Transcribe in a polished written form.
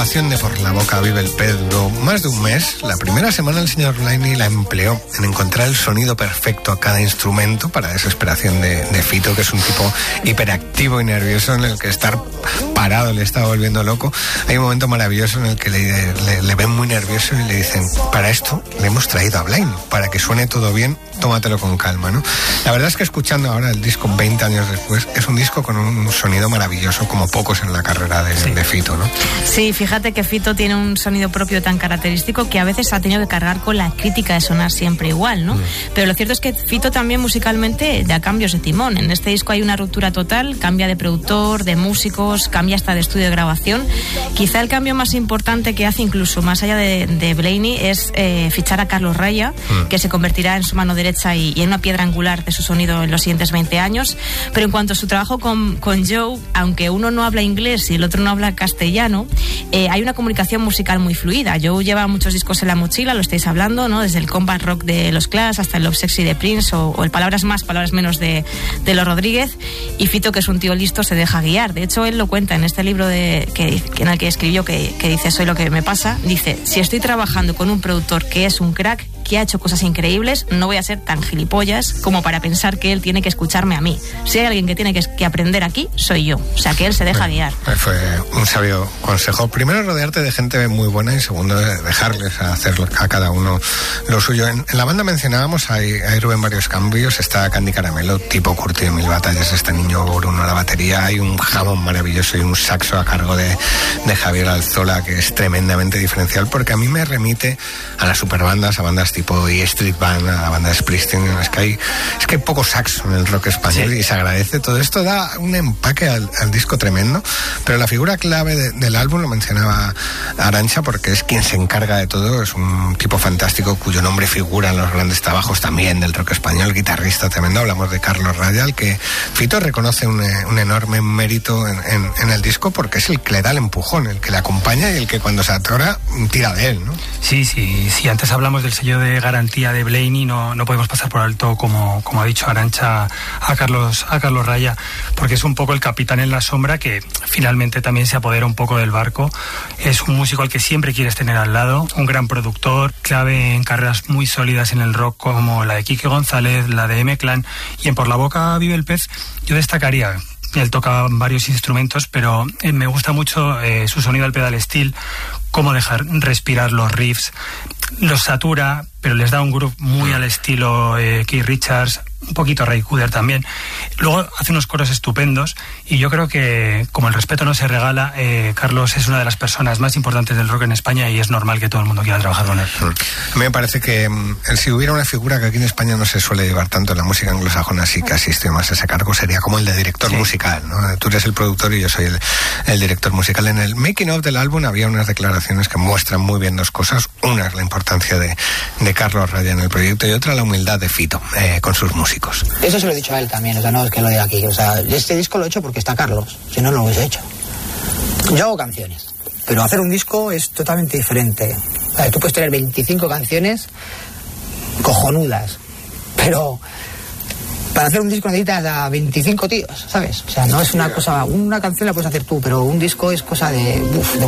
grabación de Por la boca vive el pez duró más de un mes. La primera semana el señor Blaney la empleó en encontrar el sonido perfecto a cada instrumento, para desesperación de Fito, que es un tipo hiperactivo y nervioso, en el que estar parado le estaba volviendo loco. Hay un momento maravilloso en el que le ven muy nervioso y le dicen: para esto le hemos traído a Blaney, para que suene todo bien, tómatelo con calma, ¿no? La verdad es que escuchando ahora el disco 20 años después, es un disco con un sonido maravilloso, como pocos en la carrera de Fito, ¿no? Sí, fíjate que Fito tiene un sonido propio tan característico que a veces ha tenido que cargar con la crítica de sonar siempre igual, ¿no? Pero lo cierto es que Fito también musicalmente da cambios de timón. En este disco hay una ruptura total, cambia de productor, de músicos, cambia hasta de estudio de grabación. Quizá el cambio más importante que hace, incluso más allá de Blaney, es fichar a Carlos Raya, que se convertirá en su mano derecha y en una piedra angular de su sonido en los siguientes 20 años. Pero en cuanto a su trabajo con Joe, aunque uno no habla inglés y el otro no habla castellano, hay una comunicación musical muy fluida. Joe lleva muchos discos en la mochila, lo estáis hablando, ¿no? Desde el combat rock de los Clash hasta el Love Sexy de Prince o el Palabras Más, Palabras Menos de Los Rodríguez. Y Fito, que es un tío listo, se deja guiar. De hecho, él lo cuenta en este libro en el que escribió, que dice: soy lo que me pasa. Dice: si estoy trabajando con un productor que es un crack, que ha hecho cosas increíbles, no voy a ser tan gilipollas como para pensar que él tiene que escucharme a mí. Si hay alguien que tiene que aprender aquí, soy yo. O sea, que él se deja guiar. Fue un sabio consejo. Primero, rodearte de gente muy buena, y segundo, dejarles hacer a cada uno lo suyo. En la banda mencionábamos, hay Rubén varios cambios. Está Candy Caramelo, tipo curtido en 1000 batallas, este niño Bruno a la batería. Hay un jamón maravilloso y un saxo a cargo de Javier Alzola, que es tremendamente diferencial, porque a mí me remite a las superbandas, a bandas tipo E Street Band, a la banda de Springsteen. Es que hay poco saxo en el rock español, sí, y se agradece. Todo esto da un empaque al disco tremendo, pero la figura clave del álbum, lo mencionaba Arantxa, porque es quien se encarga de todo. Es un tipo fantástico cuyo nombre figura en los grandes trabajos también del rock español, guitarrista tremendo. Hablamos de Carlos Raya, al que Fito reconoce un enorme mérito en el disco, porque es el que le da el empujón, el que le acompaña y el que cuando se atora tira de él, ¿no? Sí, antes hablamos del sello de garantía de Blaney, no podemos pasar por alto, como ha dicho Arantxa, a Carlos Raya, porque es un poco el capitán en la sombra que finalmente también se apodera un poco del barco. Es un músico al que siempre quieres tener al lado, un gran productor, clave en carreras muy sólidas en el rock como la de Quique González, la de M-Clan, y en Por la boca vive el pez yo destacaría: él toca varios instrumentos, pero me gusta mucho su sonido al pedal steel, cómo dejar respirar los riffs, los satura, pero les da un groove muy al estilo Keith Richards, un poquito Ray Cooder también. Luego hace unos coros estupendos, y yo creo que, como el respeto no se regala, Carlos es una de las personas más importantes del rock en España, y es normal que todo el mundo quiera trabajar con él. A mí me parece que si hubiera una figura que aquí en España no se suele llevar tanto en la música anglosajona, sí que asistió más a ese cargo, sería como el de director musical, ¿no? Tú eres el productor y yo soy el director musical. En el making of del álbum había unas declaraciones que muestran muy bien dos cosas. Una es la importancia de Carlos Raya en el proyecto, y otra la humildad de Fito con sus músicos. Eso se lo he dicho a él también, o sea, no es que lo diga aquí. O sea, este disco lo he hecho porque está Carlos, si no, no lo hubiese hecho. Yo hago canciones, pero hacer un disco es totalmente diferente. O sea, tú puedes tener 25 canciones cojonudas, pero para hacer un disco necesitas a 25 tíos, ¿sabes? O sea, no es una cosa, una canción la puedes hacer tú, pero un disco es cosa de